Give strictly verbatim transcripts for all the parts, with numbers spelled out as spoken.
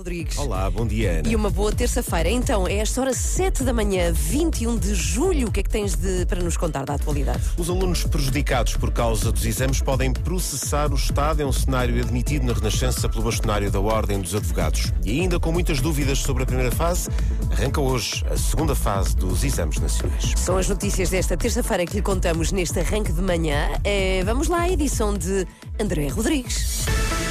Rodrigues. Olá, bom dia, Ana. E uma boa terça-feira. Então, é esta hora sete da manhã, vinte e um de julho. O que é que tens de, para nos contar da atualidade? Os alunos prejudicados por causa dos exames podem processar o Estado. É um cenário admitido na Renascença pelo bastonário da Ordem dos Advogados. E ainda com muitas dúvidas sobre a primeira fase, arranca hoje a segunda fase dos exames nacionais. São as notícias desta terça-feira que lhe contamos neste arranque de manhã. É, vamos lá à edição de André Rodrigues.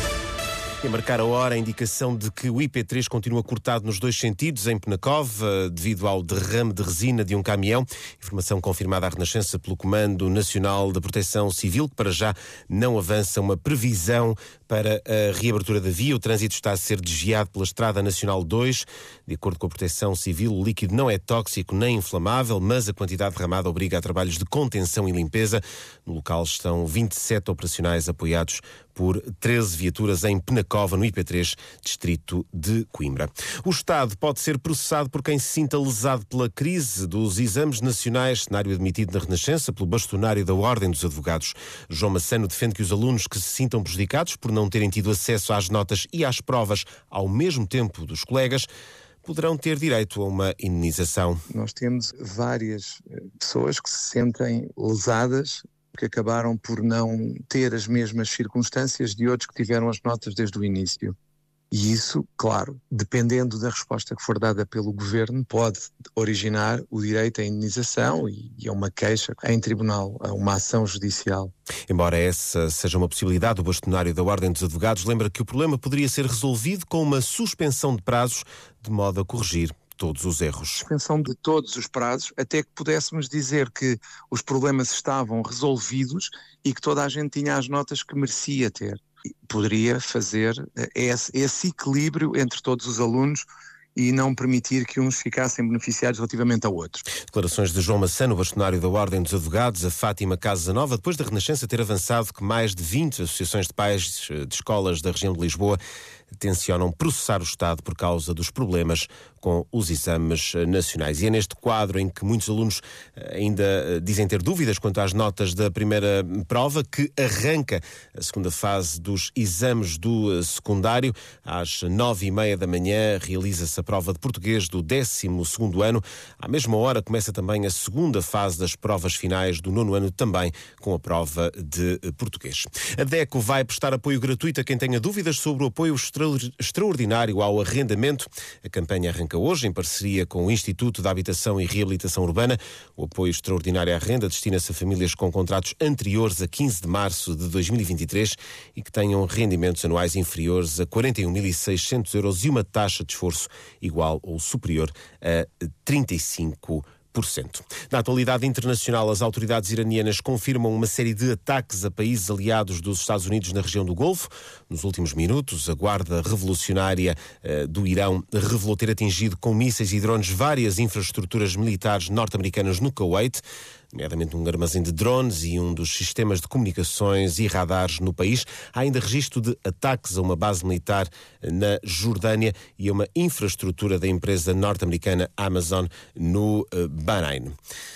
E a marcar a hora, a indicação de que o I P três continua cortado nos dois sentidos em Penacova, devido ao derrame de resina de um caminhão. Informação confirmada à Renascença pelo Comando Nacional da Proteção Civil, que para já não avança uma previsão para a reabertura da via. O trânsito está a ser desviado pela Estrada Nacional dois. De acordo com a Proteção Civil, o líquido não é tóxico nem inflamável, mas a quantidade derramada obriga a trabalhos de contenção e limpeza. No local estão vinte e sete operacionais apoiados por treze viaturas em Penacova, no I P três, distrito de Coimbra. O Estado pode ser processado por quem se sinta lesado pela crise dos exames nacionais, cenário admitido na Renascença pelo bastonário da Ordem dos Advogados. João Massano defende que os alunos que se sintam prejudicados por não terem tido acesso às notas e às provas ao mesmo tempo dos colegas poderão ter direito a uma indenização. Nós temos várias pessoas que se sentem lesadas, que acabaram por não ter as mesmas circunstâncias de outros que tiveram as notas desde o início. E isso, claro, dependendo da resposta que for dada pelo Governo, pode originar o direito à indenização e a uma queixa em tribunal, a uma ação judicial. Embora essa seja uma possibilidade, o bastonário da Ordem dos Advogados lembra que o problema poderia ser resolvido com uma suspensão de prazos, de modo a corrigir todos os erros. Suspensão de todos os prazos, até que pudéssemos dizer que os problemas estavam resolvidos e que toda a gente tinha as notas que merecia ter. Poderia fazer esse, esse equilíbrio entre todos os alunos e não permitir que uns ficassem beneficiados relativamente a outros. Declarações de João Massano, bastonário da Ordem dos Advogados, a Fátima Casa Nova, depois da Renascença ter avançado que mais de vinte associações de pais de escolas da região de Lisboa tencionam processar o Estado por causa dos problemas com os exames nacionais. E é neste quadro em que muitos alunos ainda dizem ter dúvidas quanto às notas da primeira prova que arranca a segunda fase dos exames do secundário. Às nove e meia da manhã realiza-se a prova de português do décimo segundo ano. À mesma hora começa também a segunda fase das provas finais do nono ano, também com a prova de português. A DECO vai prestar apoio gratuito a quem tenha dúvidas sobre o apoio extraordinário ao arrendamento. A campanha arranca hoje em parceria com o Instituto de Habitação e Reabilitação Urbana. O apoio extraordinário à renda destina-se a famílias com contratos anteriores a quinze de março de dois mil e vinte e três e que tenham rendimentos anuais inferiores a quarenta e um mil e seiscentos euros e uma taxa de esforço igual ou superior a trinta e cinco por cento. Na atualidade internacional, as autoridades iranianas confirmam uma série de ataques a países aliados dos Estados Unidos na região do Golfo. Nos últimos minutos, a Guarda Revolucionária uh, do Irão revelou ter atingido com mísseis e drones várias infraestruturas militares norte-americanas no Kuwait, nomeadamente um armazém de drones e um dos sistemas de comunicações e radares no país. Há ainda registro de ataques a uma base militar na Jordânia e a uma infraestrutura da empresa norte-americana Amazon no Bahrein.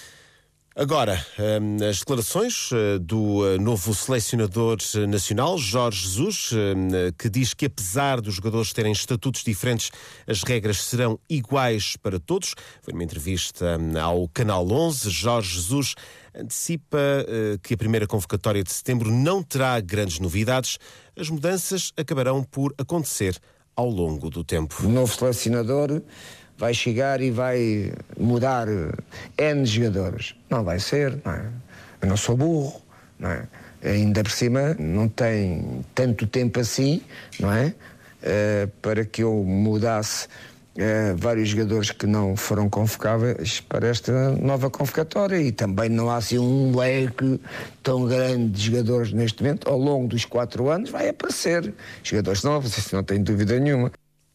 Agora, as declarações do novo selecionador nacional, Jorge Jesus, que diz que apesar dos jogadores terem estatutos diferentes, as regras serão iguais para todos. Foi numa entrevista ao Canal onze. Jorge Jesus antecipa que a primeira convocatória de setembro não terá grandes novidades. As mudanças acabarão por acontecer ao longo do tempo. O novo selecionador vai chegar e vai mudar N jogadores. Não vai ser, não é? Eu não sou burro, não é? Ainda por cima não tem tanto tempo assim, não é? Uh, para que eu mudasse uh, vários jogadores que não foram convocáveis para esta nova convocatória, e também não há assim um leque tão grande de jogadores neste momento. Ao longo dos quatro anos vai aparecer jogadores novos, isso não tenho dúvida nenhuma.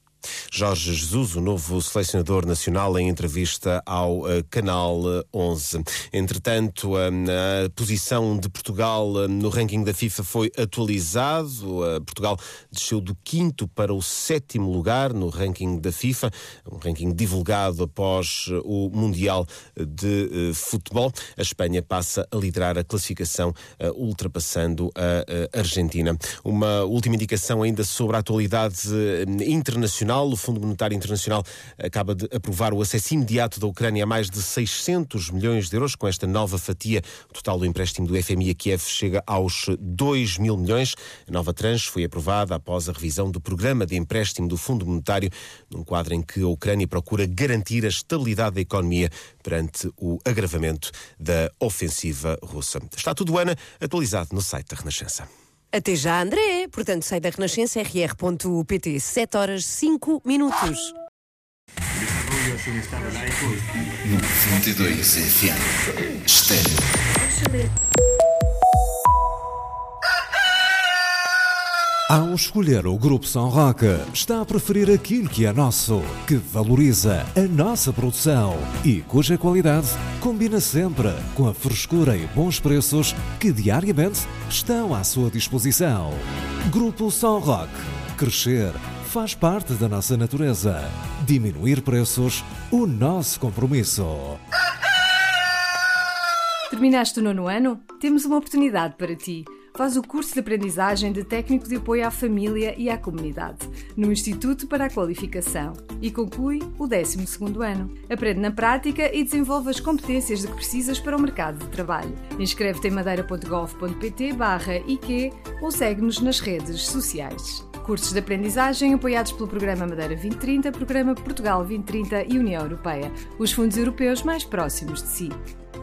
Jorge Jesus, o novo selecionador nacional, em entrevista ao uh, Canal onze. Entretanto, a, a posição de Portugal uh, no ranking da FIFA foi atualizado. Uh, Portugal desceu do quinto para o sétimo lugar no ranking da FIFA, um ranking divulgado após uh, o Mundial de uh, Futebol. A Espanha passa a liderar a classificação, uh, ultrapassando a uh, Argentina. Uma última indicação ainda sobre a atualidade uh, internacional. internacional. O Fundo Monetário Internacional acaba de aprovar o acesso imediato da Ucrânia a mais de seiscentos milhões de euros. Com esta nova fatia, o total do empréstimo do F M I a Kiev chega aos dois mil milhões. A nova tranche foi aprovada após a revisão do programa de empréstimo do Fundo Monetário, num quadro em que a Ucrânia procura garantir a estabilidade da economia perante o agravamento da ofensiva russa. Está tudo, Ana, atualizado no site da Renascença. Até já, André. Portanto, sai da Renascença, r r ponto p t, sete horas cinco minutos. noventa e dois F M Estéreo. Ao escolher o Grupo São Roque, está a preferir aquilo que é nosso, que valoriza a nossa produção e cuja qualidade combina sempre com a frescura e bons preços que diariamente estão à sua disposição. Grupo São Roque. Crescer faz parte da nossa natureza. Diminuir preços, o nosso compromisso. Terminaste o nono ano? Temos uma oportunidade para ti. Faz o curso de aprendizagem de técnico de apoio à família e à comunidade, no Instituto para a Qualificação, e conclui o décimo segundo ano. Aprende na prática e desenvolve as competências de que precisas para o mercado de trabalho. Inscreve-te em madeira ponto gov ponto pt barra I Q ou segue-nos nas redes sociais. Cursos de aprendizagem apoiados pelo Programa Madeira vinte trinta, Programa Portugal vinte trinta e União Europeia, os fundos europeus mais próximos de si.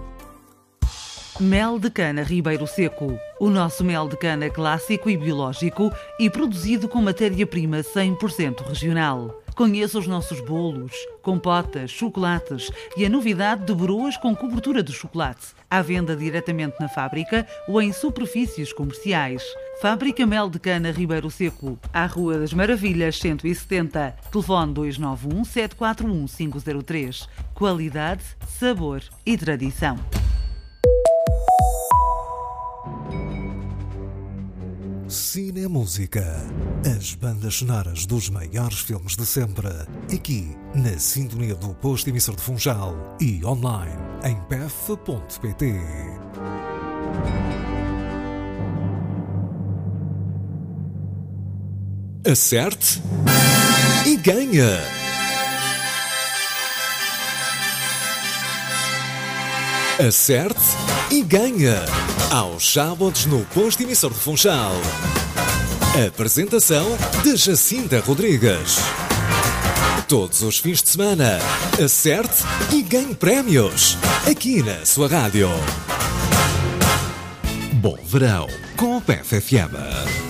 Mel de cana Ribeiro Seco. O nosso mel de cana clássico e biológico e produzido com matéria-prima cem por cento regional. Conheça os nossos bolos, compotas, chocolates e a novidade de broas com cobertura de chocolate. À venda diretamente na fábrica ou em superfícies comerciais. Fábrica Mel de Cana Ribeiro Seco, à Rua das Maravilhas cento e setenta. Telefone dois nove um, sete quatro um, cinco zero três. Qualidade, sabor e tradição. Cinemúsica. As bandas sonoras dos maiores filmes de sempre. Aqui, na sintonia do posto emissor de Funchal e online em p f ponto p t. Acerte e ganha! Acerte e ganha! Aos sábados no posto emissor de Funchal. Apresentação de Jacinta Rodrigues. Todos os fins de semana, acerte e ganhe prémios aqui na sua rádio. Bom verão com o P F F M.